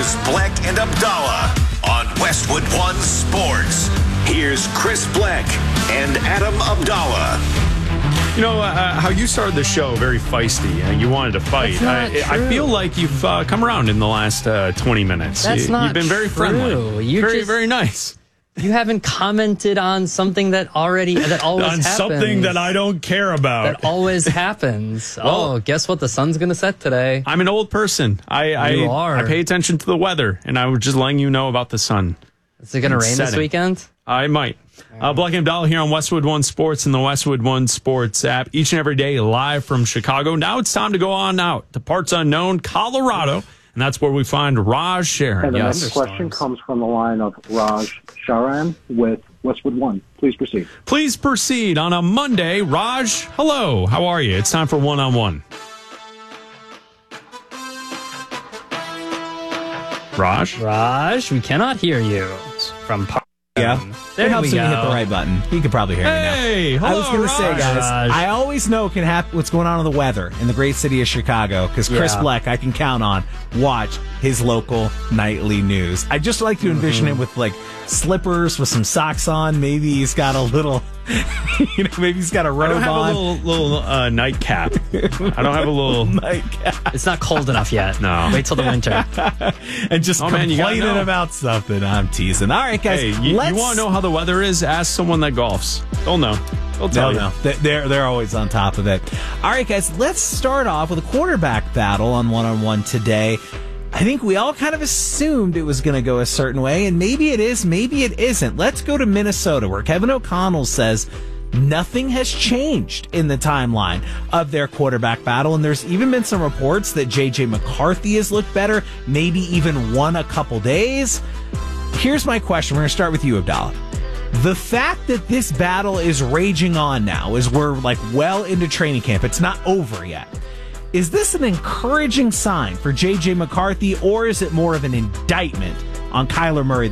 is Bleck and Abdallah on Westwood One Sports. Here's Chris Bleck and Adam Abdallah. You know, how you started the show very feisty and you wanted to fight. I feel like you've come around in the last 20 minutes. You've been very friendly. Very nice. You haven't commented on something that always happens. Something that I don't care about. That always happens. Well, guess what? The sun's going to set today. I'm an old person. I pay attention to the weather, and I was just letting you know about the sun. Is it going to rain this weekend? I might. Bleck and Abdallah here on Westwood One Sports and the Westwood One Sports app each and every day live from Chicago. Now it's time to go on out to parts unknown, Colorado, and that's where we find Raj Sharon. And the next question comes from the line of Raj Sharan with Westwood One. Please proceed. Please proceed on a Monday. Raj, hello. How are you? It's time for one-on-one. Raj, we cannot hear you from Yeah, there it helps we when you go. hit the right button. You can probably hear me now. Hey, hello, I was going to say, guys, I always know can happen what's going on in the weather in the great city of Chicago because Chris Bleck, I can count on, watch his local nightly news. I just like to envision him with like slippers with some socks on. Maybe he's got a little, maybe he's got a robe on. I don't have a little nightcap. I don't have a little nightcap. It's not cold enough yet. No. Wait till the winter. And just complaining about something. I'm teasing. All right, guys. Hey, you want to know how the weather is? Ask someone that golfs. They'll know. They'll tell you. No. They're always on top of it. All right, guys. Let's start off with a quarterback battle on one-on-one today. I think we all kind of assumed it was going to go a certain way, and maybe it is, maybe it isn't. Let's go to Minnesota, where Kevin O'Connell says nothing has changed in the timeline of their quarterback battle, and there's even been some reports that J.J. McCarthy has looked better, maybe even won a couple days. Here's my question. We're going to start with you, Abdallah. The fact that this battle is raging on now, as we're like well into training camp, it's not over yet. Is this an encouraging sign for J.J. McCarthy, or is it more of an indictment on Kyler Murray?